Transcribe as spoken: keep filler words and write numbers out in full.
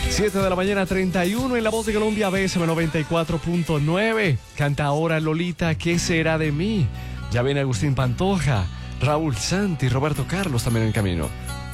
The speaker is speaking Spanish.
siete de la mañana, treinta y uno en La Voz de Colombia, B S M noventa y cuatro punto nueve. Canta ahora Lolita, ¿qué será de mí? Ya viene Agustín Pantoja, Raúl Santi, Roberto Carlos también en camino.